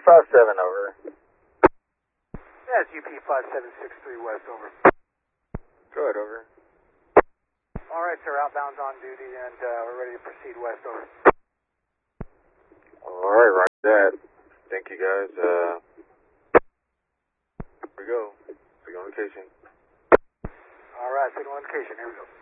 57, over. Yeah, it's UP 5763 West, over. Go ahead, over. All right, sir, outbound's on duty, and we're ready to proceed west, over. Alright, right that. Thank you guys. Here we go. Signal indication. All right, signal indication, here we go.